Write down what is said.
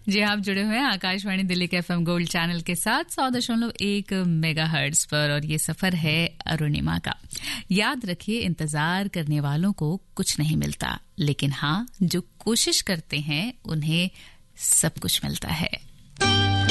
जी, आप जुड़े हुए हैं आकाशवाणी दिल्ली के एफएम गोल्ड चैनल के साथ 100.1 मेगाहर्ट्ज पर और ये सफर है अरुणिमा का। याद रखिए, इंतजार करने वालों को कुछ नहीं मिलता, लेकिन हाँ, जो कोशिश करते हैं उन्हें सब कुछ मिलता है।